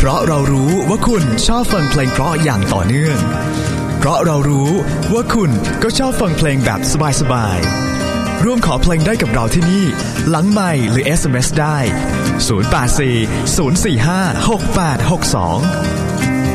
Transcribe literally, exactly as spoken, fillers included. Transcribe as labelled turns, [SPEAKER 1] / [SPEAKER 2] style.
[SPEAKER 1] ราะเรารู้ว่าคุณชอบฟังเพลงเพราะอย่างต่อเนื่องเพราะเรารู้ว่าคุณก็ชอบฟังเพลงแบบสบายๆร่วมขอเพลงได้กับเราที่นี่หลังไมค์หรือ เอส เอ็ม เอส ได้ศูนย์ แปด สี่ ศูนย์ สี่ ห้า หก แปด หก สอง